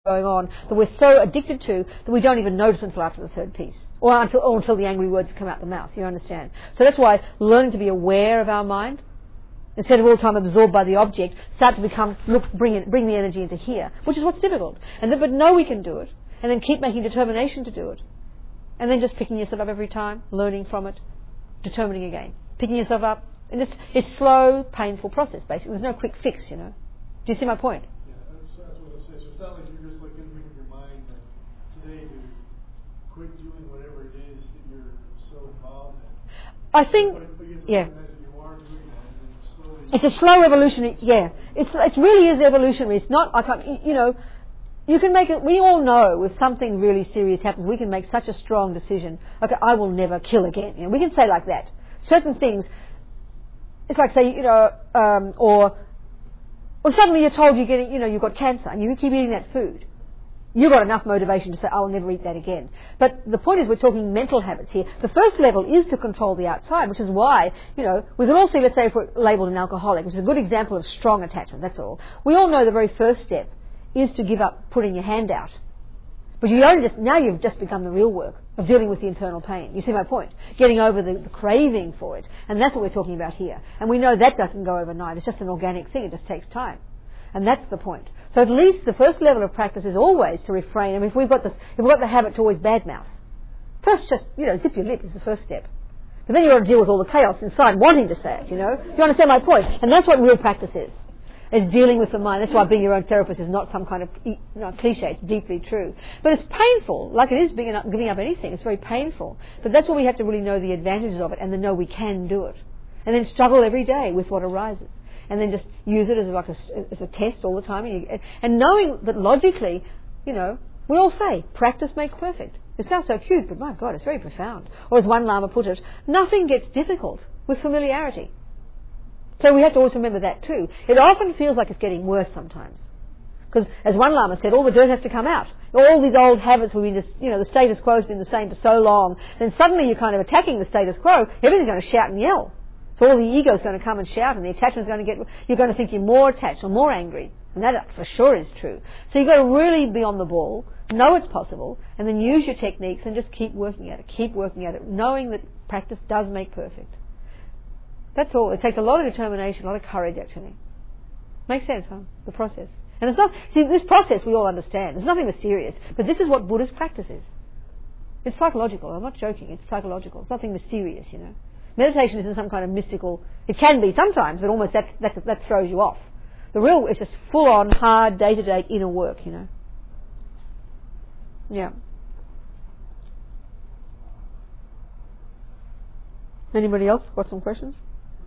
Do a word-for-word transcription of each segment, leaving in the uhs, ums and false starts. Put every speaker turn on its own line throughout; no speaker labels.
going on that we're so addicted to that we don't even notice until after the third piece, or until, or until the angry words come out the mouth. You understand? So that's why learning to be aware of our mind, instead of all the time absorbed by the object, start to become, look, bring it, bring the energy into here, which is what's difficult. And then, but know we can do it, and then keep making determination to do it, and then just picking yourself up every time, learning from it, determining again, picking yourself up, and just it's slow, painful process. Basically, there's no quick fix. You know. Do you see my point?
Yeah, that's, that's what I say. So it's not like you're just like going to make up your mind that today to quit doing whatever it is that you're so involved in.
I think,
but, but you have to
yeah.
recognize that you are doing that, and then slowly.
It's a slow evolutionary. Yeah, it's it really is evolutionary. It's not. I can't. You know. You can make it, we all know if something really serious happens, we can make such a strong decision, okay, I will never kill again. You know, we can say like that. Certain things, it's like say, you know, um, or, or suddenly you're told you're getting, you know, you've got cancer and you keep eating that food. You've got enough motivation to say, I'll never eat that again. But the point is we're talking mental habits here. The first level is to control the outside, which is why, you know, we can all see, let's say if we're labelled an alcoholic, which is a good example of strong attachment, that's all. We all know the very first step is to give up putting your hand out. But you only just, now you've just become the real work of dealing with the internal pain. You see my point? Getting over the, the craving for it. And that's what we're talking about here. And we know that doesn't go overnight. It's just an organic thing. It just takes time. And that's the point. So at least the first level of practice is always to refrain. I mean, if we've got this, if we've got the habit to always badmouth, first just, you know, zip your lip is the first step. But then you've got to deal with all the chaos inside wanting to say it, you know. You understand my point? And that's what real practice is. Is dealing with the mind. That's why being your own therapist is not some kind of, you know, cliche. It's deeply true. But it's painful, like it is being up, giving up anything. It's very painful. But that's why we have to really know the advantages of it and then know we can do it. And then struggle every day with what arises. And then just use it as like a, as a test all the time. And, you, and knowing that logically, you know, we all say, practice makes perfect. It sounds so cute, but my God, it's very profound. Or as one Lama put it, nothing gets difficult with familiarity. So we have to always remember that too. It often feels like it's getting worse sometimes. Because as one Lama said, all the dirt has to come out. All these old habits where we just, you know, the status quo has been the same for so long. Then suddenly you're kind of attacking the status quo. Everything's going to shout and yell. So all the ego's going to come and shout and the attachment's going to get, you're going to think you're more attached or more angry. And that for sure is true. So you've got to really be on the ball, know it's possible, and then use your techniques and just keep working at it, keep working at it, knowing that practice does make perfect. That's all. It takes a lot of determination, a lot of courage, actually. Makes sense, huh? The process. And it's not, see, this process we all understand. There's nothing mysterious. But this is what Buddhist practice is. It's psychological. I'm not joking. It's psychological. It's nothing mysterious, you know. Meditation isn't some kind of mystical, it can be sometimes, but almost that's, that's, that throws you off. The real, it's just full-on, hard, day-to-day inner work, you know. Yeah. Anybody else got some questions?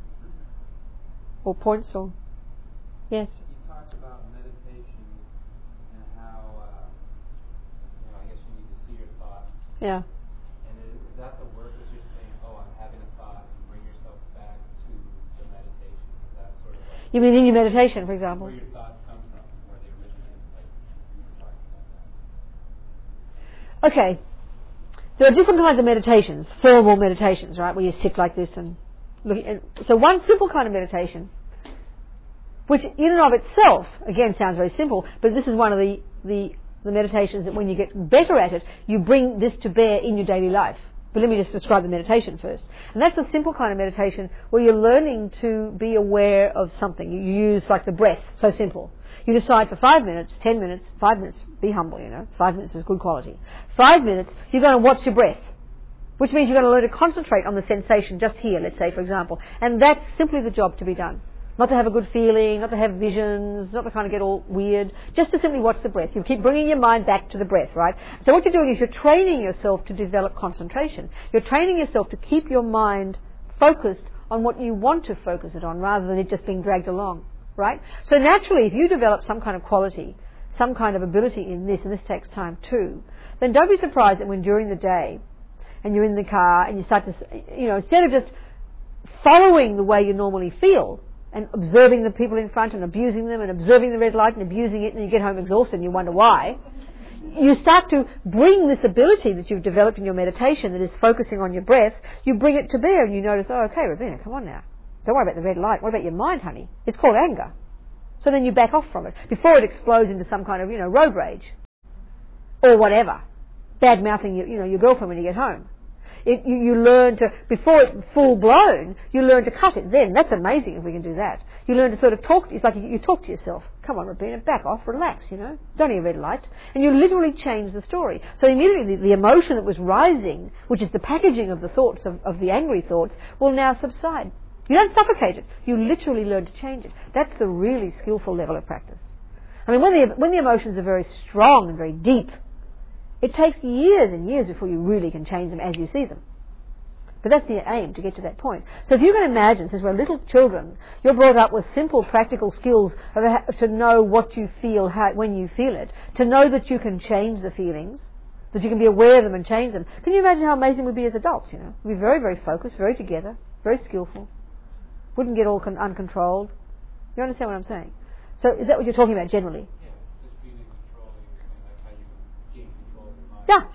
Or points or yes.
You talked about meditation and how uh, you know, I guess you need to see your thoughts.
Yeah.
And is, is that the work? Is just saying, oh, I'm having a thought, and bring yourself back to the meditation? Is that sort of like
you mean in your meditation, for example?
Where your thoughts come from, where they originate, like you were talking about that.
Okay. There are different kinds of meditations, formal meditations, right, where you sit like this and look. And so one simple kind of meditation, which in and of itself, again, sounds very simple, but this is one of the, the, the meditations that when you get better at it, you bring this to bear in your daily life. But let me just describe the meditation first. And that's the simple kind of meditation where you're learning to be aware of something. You use like the breath, so simple. You decide for five minutes, ten minutes, five minutes, be humble, you know, five minutes is good quality. Five minutes, you're going to watch your breath, which means you're going to learn to concentrate on the sensation just here, let's say, for example. And that's simply the job to be done. Not to have a good feeling, not to have visions, not to kind of get all weird, just to simply watch the breath. You keep bringing your mind back to the breath, right? So what you're doing is you're training yourself to develop concentration. You're training yourself to keep your mind focused on what you want to focus it on rather than it just being dragged along, right? So naturally, if you develop some kind of quality, some kind of ability in this, and this takes time too, then don't be surprised that when during the day and you're in the car and you start to, you know, instead of just following the way you normally feel, and observing the people in front and abusing them and observing the red light and abusing it, and you get home exhausted and you wonder why, you start to bring this ability that you've developed in your meditation that is focusing on your breath, you bring it to bear and you notice, oh, okay, Ravina, come on now. Don't worry about the red light. What about your mind, honey? It's called anger. So then you back off from it before it explodes into some kind of, you know, road rage. or whatever. Bad mouthing your, you know, your girlfriend when you get home. It, you, you learn to, before it's full blown, you learn to cut it then. That's amazing if we can do that. You learn to sort of talk, it's like you, you talk to yourself. Come on, Robina, back off, relax, you know. It's only a red light. And you literally change the story. So immediately the, the emotion that was rising, which is the packaging of the thoughts, of, of the angry thoughts, will now subside. You don't suffocate it. You literally learn to change it. That's the really skillful level of practice. I mean, when the, when the emotions are very strong and very deep, it takes years and years before you really can change them as you see them. But that's the aim, to get to that point. So if you can imagine, since we're little children, you're brought up with simple practical skills of how, to know what you feel, how, when you feel it, to know that you can change the feelings, that you can be aware of them and change them. Can you imagine how amazing we'd be as adults, you know? We'd be very, very focused, very together, very skillful. Wouldn't get all con- uncontrolled. You understand what I'm saying? So is that what you're talking about generally?
Yeah, just being in control and like how you gain control of your mind.
Yeah.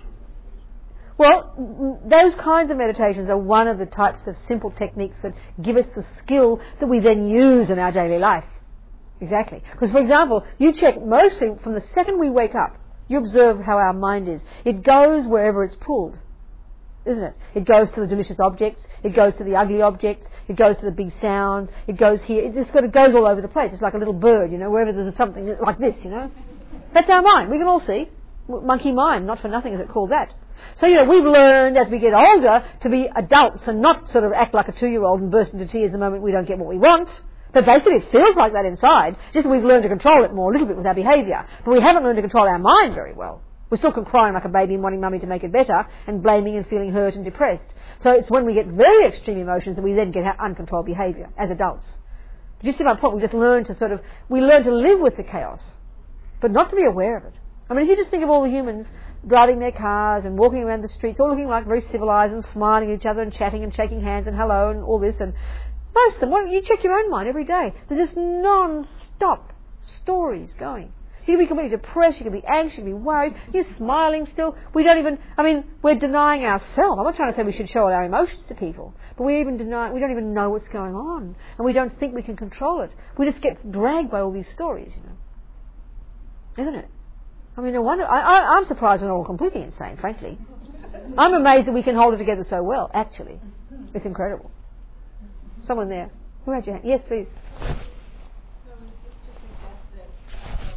Well, those kinds of meditations are one of the types of simple techniques that give us the skill that we then use in our daily life. Exactly. Because, for example, you check mostly from the second we wake up, you observe how our mind is. It goes wherever it's pulled, isn't it? It goes to the delicious objects, it goes to the ugly objects, it goes to the big sounds, it goes here, it just sort of goes all over the place. It's like a little bird, you know, wherever there's something like this, you know. That's our mind. We can all see. Monkey mind, not for nothing is it called that. So, you know, we've learned as we get older to be adults and not sort of act like a two-year-old and burst into tears the moment we don't get what we want. But basically it feels like that inside, just that we've learned to control it more a little bit with our behaviour. But we haven't learned to control our mind very well. We're still crying like a baby and wanting mummy to make it better and blaming and feeling hurt and depressed. So it's when we get very extreme emotions that we then get uncontrolled behaviour as adults. But you see my point, we just learn to sort of, we learn to live with the chaos, but not to be aware of it. I mean, if you just think of all the humans driving their cars and walking around the streets, all looking like very civilised and smiling at each other and chatting and shaking hands and hello and all this, and most of them, well, you check your own mind every day. There's just non-stop stories going. You can be completely depressed, you can be anxious, you can be worried, you're smiling still. We don't even, I mean, we're denying ourselves. I'm not trying to say we should show our emotions to people, but we even deny, we don't even know what's going on, and we don't think we can control it. We just get dragged by all these stories, you know. Isn't it? I mean, no wonder, I, I, I'm surprised we're not all completely insane, frankly. I'm amazed that we can hold it together so well, actually. It's incredible. Someone there. Who had your hand? Yes, please.
So it's just to suggest that um,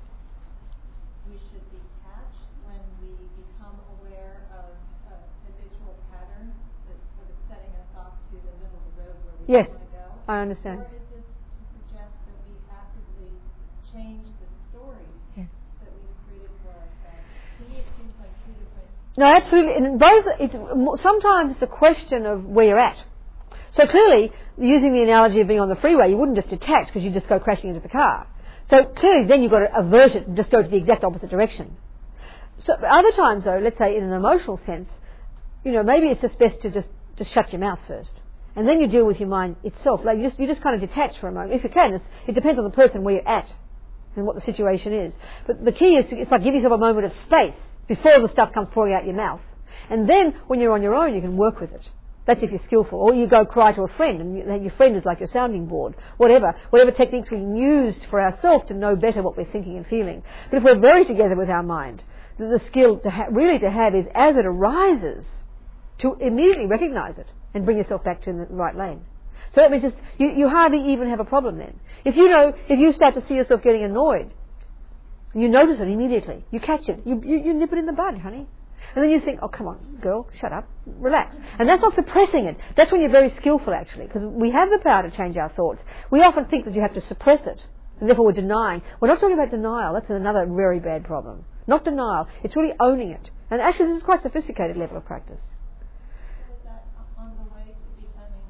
we should detach when we become aware of a habitual pattern that's sort of setting us off to the middle of the road where we
Yes,
don't want to go.
I understand.
Or is this to suggest that we actively change the story
Yes.
that we've created for ourselves? To me, it seems like two different.
No, absolutely. And both, it's, sometimes it's a question of where you're at. So clearly, using the analogy of being on the freeway, you wouldn't just detach because you just go crashing into the car. So clearly then you've got to avert it and just go to the exact opposite direction. So other times though, let's say in an emotional sense, you know, maybe it's just best to just, just shut your mouth first. And then you deal with your mind itself. Like you just, you just kind of detach for a moment. If you can, it's, it depends on the person where you're at and what the situation is. But the key is to, it's like give yourself a moment of space before the stuff comes pouring out your mouth. And then when you're on your own, you can work with it. That's if you're skillful. Or you go cry to a friend and you, your friend is like your sounding board. Whatever. Whatever techniques we used for ourselves to know better what we're thinking and feeling. But if we're very together with our mind, the, the skill to ha- really to have is as it arises, to immediately recognise it and bring yourself back to the right lane. So that means just, you, you hardly even have a problem then. If you know, if you start to see yourself getting annoyed, and you notice it immediately, you catch it, you, you, you nip it in the bud, honey. And then you think, oh, come on, girl, shut up, relax. And that's not suppressing it. That's when you're very skillful, actually, because we have the power to change our thoughts. We often think that you have to suppress it, and therefore we're denying. We're not talking about denial. That's another very bad problem. Not denial. It's really owning it. And actually, this is quite a sophisticated level of practice.
So is that on the way to becoming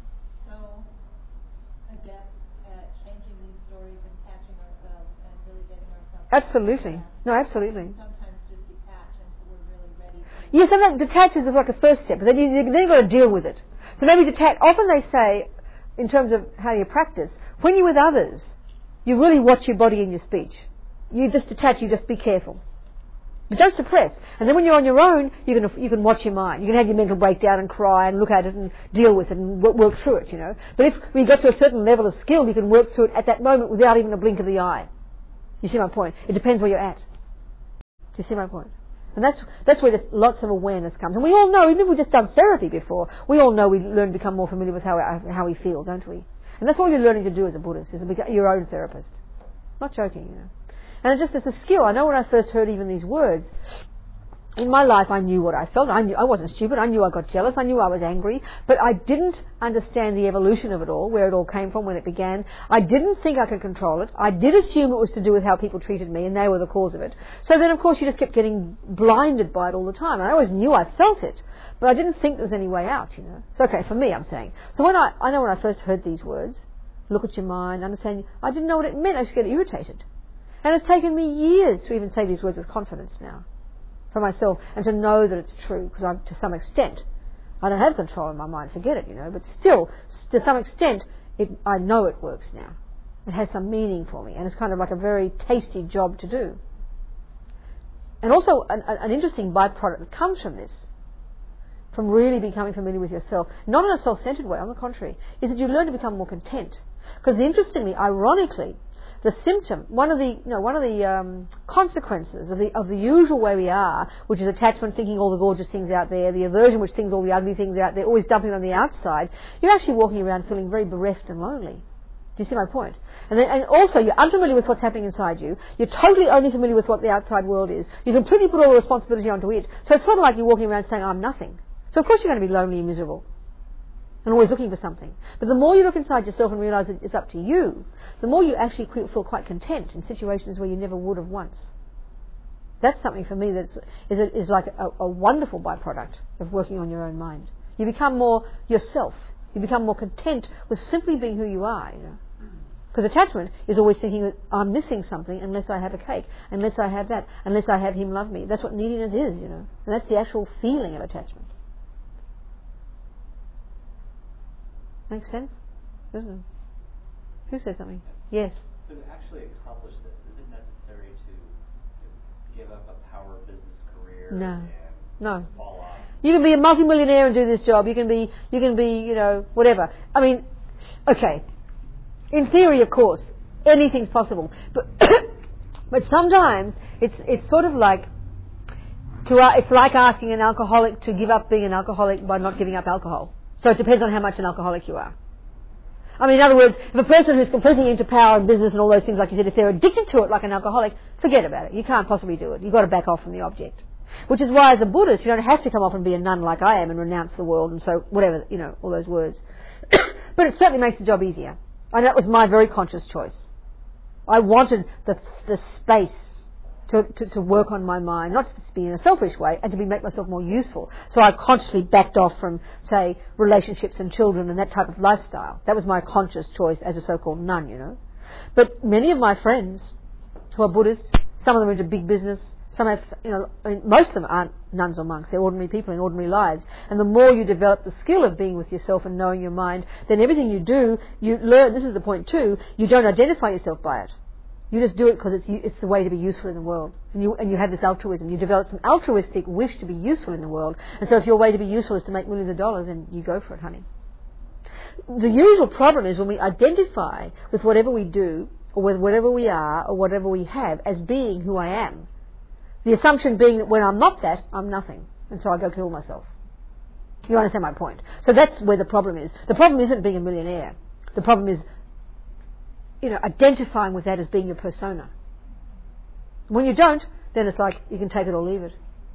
so adept at changing these stories and catching ourselves and really getting ourselves...
Absolutely. No, absolutely.
Sometimes just detach until we're really ready to...
Yes, and that detaches is like a first step, but then, you, then you've got to deal with it. So maybe detach, often they say, in terms of how you practice, when you're with others, you really watch your body and your speech. You just detach, you just be careful. But don't suppress. And then when you're on your own, you can, you can watch your mind. You can have your mental breakdown and cry and look at it and deal with it and work, work through it, you know. But if we get to a certain level of skill, you can work through it at that moment without even a blink of the eye. You see my point? It depends where you're at. Do you see my point? And that's that's where this, lots of awareness comes. And we all know, even if we've just done therapy before, we all know we learn to become more familiar with how how we feel, don't we? And that's all you're learning to do as a Buddhist, is to become your own therapist. Not joking, you know. And it just, it's a skill. I know when I first heard even these words, in my life I knew what I felt. I knew I wasn't stupid. I knew I got jealous. I knew I was angry. But I didn't understand the evolution of it all, where it all came from, when it began. I didn't think I could control it. I did assume it was to do with how people treated me, and they were the cause of it. So then, of course, you just kept getting blinded by it all the time. I always knew I felt it, but I didn't think there was any way out, you know. So, okay, for me, I'm saying. So when I, I know when I first heard these words, look at your mind, understand, I didn't know what it meant. I used to get irritated. And it's taken me years to even say these words with confidence now, for myself, and to know that it's true, because I'm, to some extent, I don't have control in my mind, forget it, you know, but still, to some extent, it, I know it works now. It has some meaning for me, and it's kind of like a very tasty job to do. And also, an, an interesting byproduct that comes from this, from really becoming familiar with yourself, not in a self-centered way, on the contrary, is that you learn to become more content. Because interestingly, ironically, the symptom, one of the, you know, one of the um, consequences of the of the usual way we are, which is attachment, thinking all the gorgeous things out there, the aversion, which thinks all the ugly things out there, always dumping on the outside, you're actually walking around feeling very bereft and lonely. Do you see my point? And then, and also, you're unfamiliar with what's happening inside you. You're totally only familiar with what the outside world is. You completely put all the responsibility onto it. So it's sort of like you're walking around saying, I'm nothing. So of course you're going to be lonely and miserable, and always looking for something. But the more you look inside yourself and realise that it's up to you, the more you actually feel quite content in situations where you never would have once. That's something for me that's is, a, is like a, a wonderful byproduct of working on your own mind. You become more yourself. You become more content with simply being who you are, you know. Because attachment is always thinking that I'm missing something unless I have a cake, unless I have that, unless I have him love me. That's what neediness is, you know. And that's the actual feeling of attachment. Makes sense? Doesn't it? Who said something? Yes.
So to actually accomplish this, is it necessary to, to give up a power business career
No.
and
No.
fall off?
You can be a multimillionaire and do this job. You can be, you can be, you know, whatever. I mean, okay. In theory, of course, anything's possible. But but sometimes it's it's sort of like to uh, it's like asking an alcoholic to give up being an alcoholic by not giving up alcohol. So it depends on how much an alcoholic you are. I mean, in other words, if a person who's completely into power and business and all those things, like you said, if they're addicted to it like an alcoholic, forget about it. You can't possibly do it. You've got to back off from the object. Which is why, as a Buddhist, you don't have to come off and be a nun like I am and renounce the world and so whatever, you know, all those words. But it certainly makes the job easier. And that was my very conscious choice. I wanted the the space to, to, to work on my mind, not to be in a selfish way, and to be make myself more useful. So I consciously backed off from, say, relationships and children and that type of lifestyle. That was my conscious choice as a so-called nun, you know. But many of my friends who are Buddhists, some of them are into big business, some have, you know, I mean, most of them aren't nuns or monks. They're ordinary people in ordinary lives. And the more you develop the skill of being with yourself and knowing your mind, then everything you do, you learn, this is the point too, you don't identify yourself by it. You just do it because it's it's the way to be useful in the world. And you, and you have this altruism. You develop some altruistic wish to be useful in the world. And so if your way to be useful is to make millions of dollars, then you go for it, honey. The usual problem is when we identify with whatever we do, or with whatever we are, or whatever we have, as being who I am. The assumption being that when I'm not that, I'm nothing. And so I go kill myself. You understand my point? So that's where the problem is. The problem isn't being a millionaire. The problem is, you know, identifying with that as being your persona. When you don't, then it's like you can take it or leave it.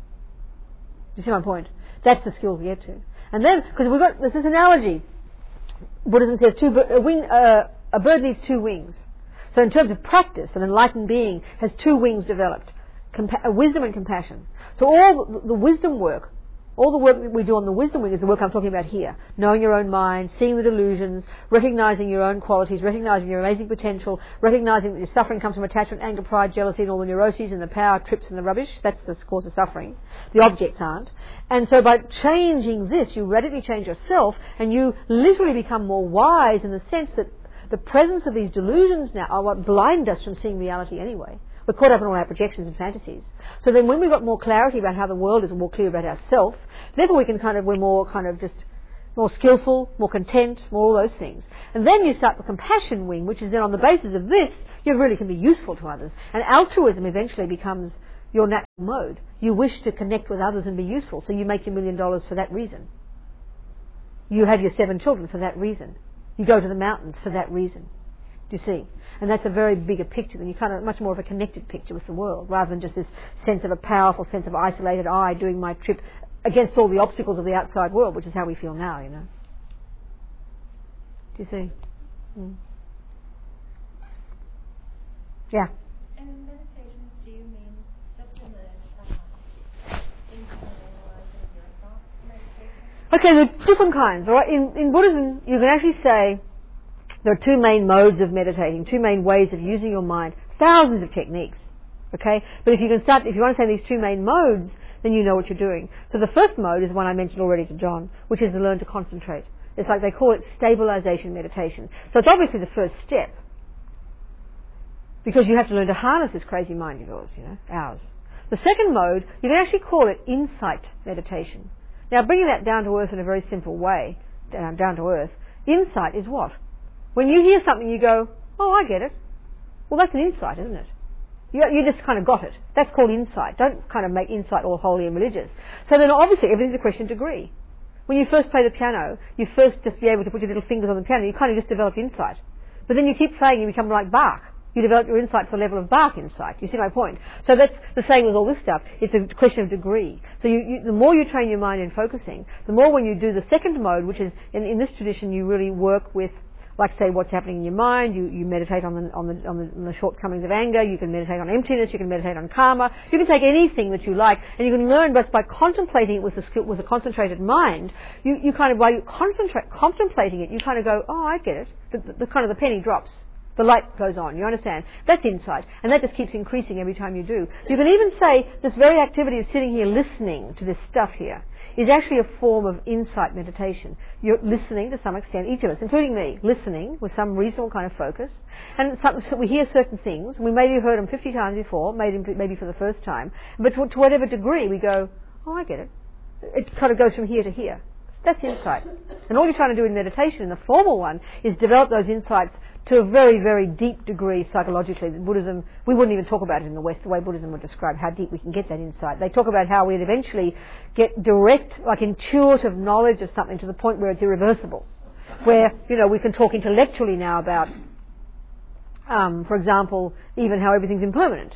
You see my point? That's the skill to get to. And then, because we've got, there's this analogy. Buddhism says two, a, wing, uh, a bird needs two wings. So in terms of practice, an enlightened being has two wings developed. Compa- wisdom and compassion. So all the, the wisdom work, all the work that we do on the wisdom wing is the work I'm talking about here. Knowing your own mind, seeing the delusions, recognizing your own qualities, recognizing your amazing potential, recognizing that your suffering comes from attachment, anger, pride, jealousy, and all the neuroses and the power trips and the rubbish. That's the cause of suffering. The objects aren't. And so by changing this, you radically change yourself, and you literally become more wise in the sense that the presence of these delusions now are what blind us from seeing reality anyway. We're caught up in all our projections and fantasies. So then when we've got more clarity about how the world is, and more clear about ourselves, therefore we can kind of, we're more kind of just more skillful, more content, more all those things. And then you start the compassion wing, which is then on the basis of this, you really can be useful to others. And altruism eventually becomes your natural mode. You wish to connect with others and be useful, so you make your million dollars for that reason. You have your seven children for that reason. You go to the mountains for that reason. Do you see? And that's a very bigger picture than you kind of much more of a connected picture with the world, rather than just this sense of a powerful sense of isolated I doing my trip against all the obstacles of the outside world, which is how we feel now, you know. Do you see? Mm. Yeah.
And in meditations, do you mean just in the um, internalizing your thoughts meditation?
Okay, there are different kinds. All right, in in Buddhism, you can actually say there are two main modes of meditating, two main ways of using your mind. Thousands of techniques. Okay, but if you can start, if you understand these two main modes, then you know what you're doing. So the first mode is one I mentioned already to John, which is to learn to concentrate. It's like they call it stabilization meditation. So it's obviously the first step, because you have to learn to harness this crazy mind of yours, you know, ours. The second mode, you can actually call it insight meditation. Now, bringing that down to earth in a very simple way, down, down to earth, insight is what? When you hear something, you go, oh, I get it. Well, that's an insight, isn't it? You, you just kind of got it. That's called insight. Don't kind of make insight all holy and religious. So then obviously everything's a question of degree. When you first play the piano, you first just be able to put your little fingers on the piano, you kind of just develop insight. But then you keep playing, you become like Bach. You develop your insight to the level of Bach insight. You see my point? So that's the same with all this stuff. It's a question of degree. So you, you, the more you train your mind in focusing, the more when you do the second mode, which is, in, in this tradition, you really work with, like say, what's happening in your mind. You, you meditate on the, on, the, on, the, on the shortcomings of anger. You can meditate on emptiness. You can meditate on karma. You can take anything that you like, and you can learn just by contemplating it with a skill, with a concentrated mind. You, you kind of, by you concentrate, contemplating it, you kind of go, oh, I get it. The, the, the kind of the penny drops. The light goes on, you understand? That's insight, and that just keeps increasing every time you do. You can even say this very activity of sitting here listening to this stuff here is actually a form of insight meditation. You're listening to some extent, each of us, including me, listening with some reasonable kind of focus, and some, so we hear certain things, we maybe have heard them fifty times before, maybe, maybe for the first time, but to, to whatever degree we go, oh, I get it. It kind of goes from here to here. That's insight. And all you're trying to do in meditation, in the formal one, is develop those insights to a very, very deep degree psychologically. Buddhism, we wouldn't even talk about it in the West, the way Buddhism would describe how deep we can get that insight. They talk about how we'd eventually get direct, like intuitive knowledge of something to the point where it's irreversible. Where, you know, we can talk intellectually now about, um, for example, even how everything's impermanent.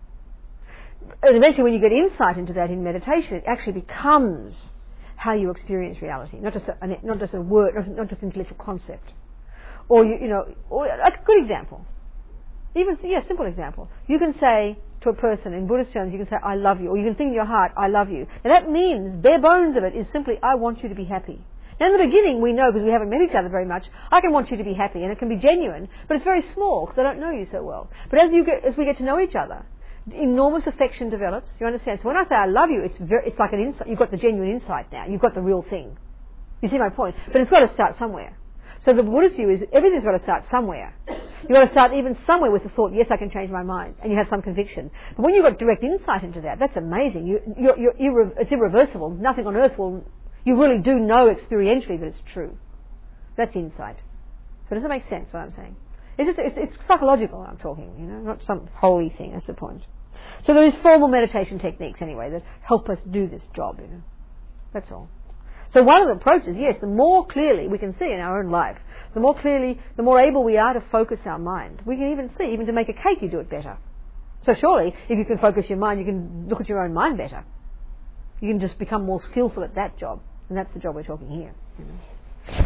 And eventually when you get insight into that in meditation, it actually becomes how you experience reality, not just a, not just a word, not just an intellectual concept. Or, you, you know, or a good example. Even, yeah, simple example. You can say to a person, in Buddhist terms, you can say, I love you. Or you can think in your heart, I love you. And that means, bare bones of it, is simply, I want you to be happy. Now in the beginning, we know, because we haven't met each other very much, I can want you to be happy. And it can be genuine, but it's very small, because I don't know you so well. But as you get, as we get to know each other, enormous affection develops. You understand? So when I say I love you, it's very, it's like an insight. You've got the genuine insight now. You've got the real thing. You see my point? But it's got to start somewhere. So the Buddhist view is everything's got to start somewhere. You've got to start even somewhere with the thought, yes, I can change my mind, and you have some conviction. But when you've got direct insight into that, that's amazing. You, you're, you're irre- it's irreversible. Nothing on earth will. You really do know experientially that it's true. That's insight. So does it make sense what I'm saying? It's just it's, it's psychological. I'm talking, you know, not some holy thing. That's the point. So there is formal meditation techniques anyway that help us do this job, you know. That's all. So one of the approaches, yes, the more clearly we can see in our own life, the more clearly, the more able we are to focus our mind. We can even see, even to make a cake, you do it better. So surely, if you can focus your mind, you can look at your own mind better. You can just become more skillful at that job. And that's the job we're talking here. You know.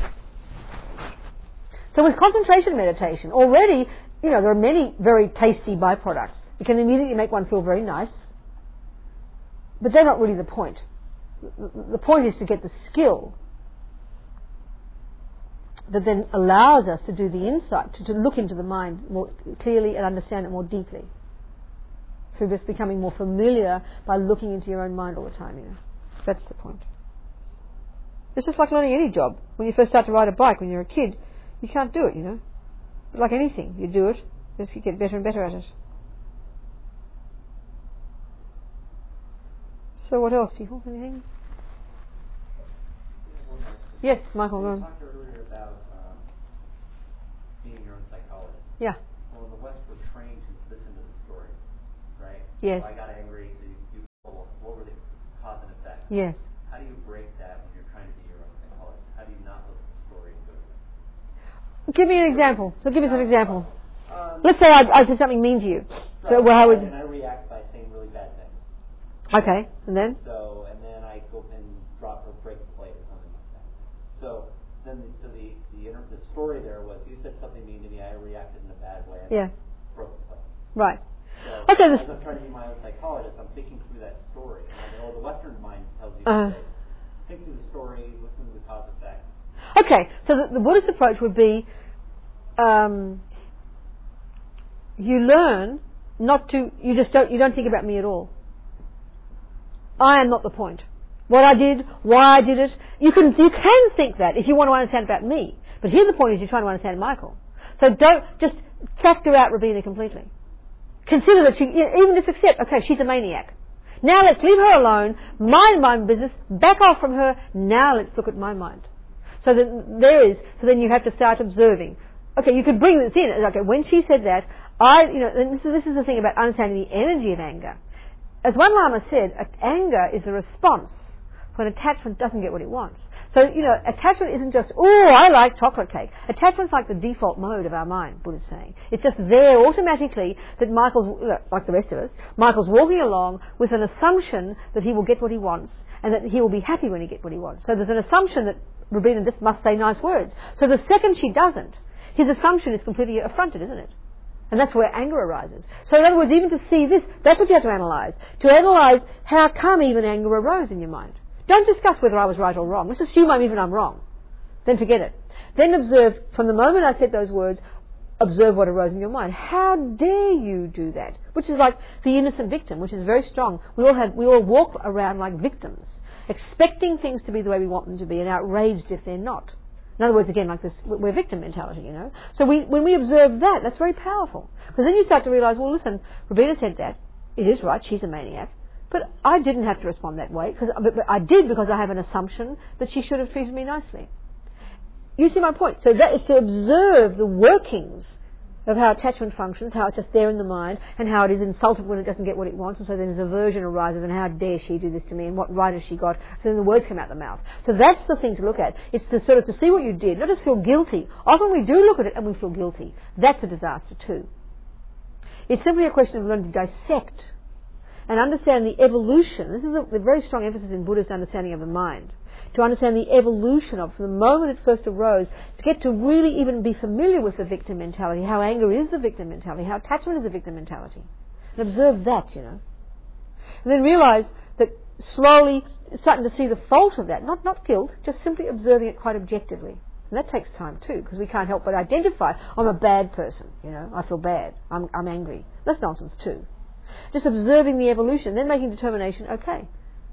So with concentration meditation, already, you know, there are many very tasty byproducts. It can immediately make one feel very nice, but they're not really the point. The point is to get the skill that then allows us to do the insight, to, to look into the mind more clearly and understand it more deeply. So just becoming more familiar by looking into your own mind all the time, you know. That's the point. It's just like learning any job. When you first start to ride a bike when you're a kid, you can't do it, you know. But like anything, you do it, just you get better and better at it. So what else, people? Anything? Yes, Michael, go on.
You talked earlier about um, being your own psychologist.
Yeah.
Well, in the West, we're trained to listen to the stories, right?
Yes.
So I got angry, so that.
Yes.
How do you break that when you're trying to be your own psychologist? How do you not look at the story and go to it?
Give me an example. So give me some example.
Um,
Let's say I, I said something mean to you. So where I was.
And I react by saying really bad things.
Okay, and then?
So, and then I go and drop or break the plate or something like that. So then, so the the, inter- the story there was you said something mean to me, I reacted in a bad way, and
Yeah.
broke the plate.
Right.
So
Okay,
as
this-
I'm trying to be my own psychologist, I'm thinking through that story. And I know the Western mind tells you
Uh-huh.
to say, think through the story, listen to the cause effect.
Okay, so the, the Buddhist approach would be um, you learn not to, you just don't, you don't think about me at all. I am not the point. What I did, why I did it, you can, you can think that if you want to understand about me. But here the point is you're trying to understand Michael. So don't, just factor out Robina completely. Consider that she, even just accept, okay, she's a maniac. Now let's leave her alone, mind my own business, back off from her, now let's look at my mind. So that there is, so then you have to start observing. Okay, you could bring this in. Okay, when she said that, I, you know, and this is, this is the thing about understanding the energy of anger. As one Lama said, anger is a response when attachment doesn't get what it wants. So, you know, attachment isn't just, oh, I like chocolate cake. Attachment's like the default mode of our mind, Buddha's saying. It's just there automatically that Michael's, like the rest of us, Michael's walking along with an assumption that he will get what he wants and that he will be happy when he gets what he wants. So there's an assumption that Robina just must say nice words. So the second she doesn't, his assumption is completely affronted, isn't it? And that's where anger arises. So in other words, even to see this, that's what you have to analyse. To analyse how come even anger arose in your mind. Don't discuss whether I was right or wrong. Let's assume I'm even I'm wrong. Then forget it. Then observe, from the moment I said those words, observe what arose in your mind. How dare you do that? Which is like the innocent victim, which is very strong. We all have, we all walk around like victims, expecting things to be the way we want them to be and outraged if they're not. In other words, again, like this, we're victim mentality, you know. So we, when we observe that, that's very powerful. Because then you start to realise, well, listen, Robina said that. It is right, she's a maniac. But I didn't have to respond that way. Cause, but, but I did because I have an assumption that she should have treated me nicely. You see my point? So that is to observe the workings of how attachment functions, how it's just there in the mind, and how it is insulted when it doesn't get what it wants, and so then this aversion arises, and how dare she do this to me, and what right has she got? So then the words come out the mouth. So that's the thing to look at. It's to sort of to see what you did, not just feel guilty. Often we do look at it and we feel guilty. That's a disaster too. It's simply a question of learning to dissect and understand the evolution. This is a, a very strong emphasis in Buddhist understanding of the mind. To understand the evolution of, from the moment it first arose, to get to really even be familiar with the victim mentality, how anger is the victim mentality, how attachment is the victim mentality. And observe that, you know. And then realise that slowly starting to see the fault of that, not, not guilt, just simply observing it quite objectively. And that takes time too, because we can't help but identify, I'm a bad person, you know, I feel bad, I'm, I'm angry. That's nonsense too. Just observing the evolution, then making determination, okay,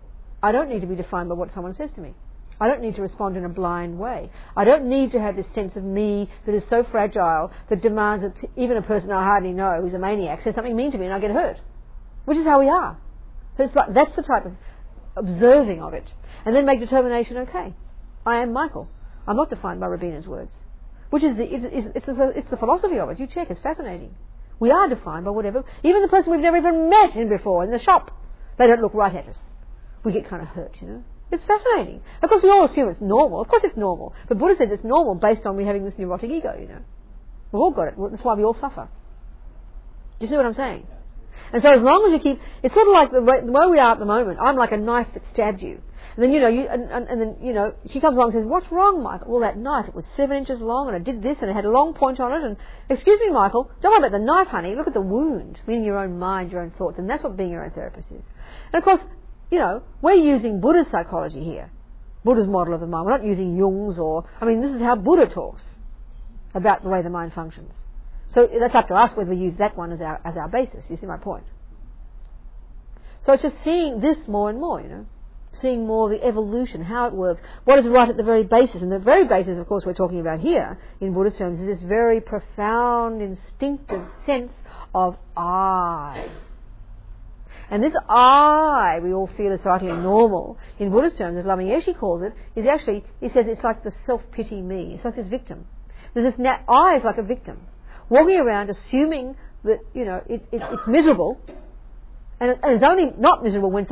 I don't need to be defined by what someone says to me. I don't need to respond in a blind way. I don't need to have this sense of me that is so fragile that demands that even a person I hardly know who's a maniac says something mean to me and I get hurt. Which is how we are. So it's like, that's the type of observing of it. And then make determination, okay, I am Michael. I'm not defined by Robina's words. Which is the, it's, it's, it's, the, it's the philosophy of it. You check, it's fascinating. We are defined by whatever, even the person we've never even met in before in the shop, they don't look right at us. We get kind of hurt, you know. It's fascinating. Of course, we all assume it's normal. Of course it's normal. But Buddha says it's normal based on we having this neurotic ego, you know. We've all got it. That's why we all suffer. Do you see what I'm saying? And so as long as you keep, it's sort of like the way, the way we are at the moment. I'm like a knife that stabbed you. And then, you know, you, and, and, and then, you know, she comes along and says, what's wrong, Michael? Well, that knife, it was seven inches long and I did this and it had a long point on it and, excuse me, Michael, don't worry about the knife, honey. Look at the wound, meaning your own mind, your own thoughts. And that's what being your own therapist is. And of course, you know, we're using Buddha's psychology here. Buddha's model of the mind. We're not using Jung's or, I mean, this is how Buddha talks about the way the mind functions. So that's up to us whether we use that one as our, as our basis. You see my point? So it's just seeing this more and more, you know. Seeing more the evolution, how it works, what is right at the very basis. And the very basis, of course, we're talking about here in Buddhist terms is this very profound, instinctive sense of I. And this I, we all feel is totally normal. In Buddhist terms, as Lama Yeshe calls it, is actually, he says it's like the self-pity me. It's like this victim. There's this nat- I is like a victim. Walking around assuming that, you know, it, it, it's miserable. And, it, and it's only not miserable when